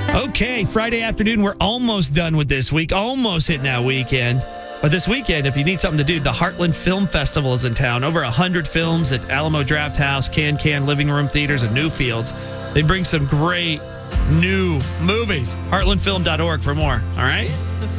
Okay, Friday afternoon, we're almost done with this week, almost hitting that weekend. But this weekend, if you need something to do, the Heartland Film Festival is in town. Over 100 films at Alamo Draft House, Can Living Room Theaters, and Newfields. They bring some great new movies. Heartlandfilm.org for more, all right?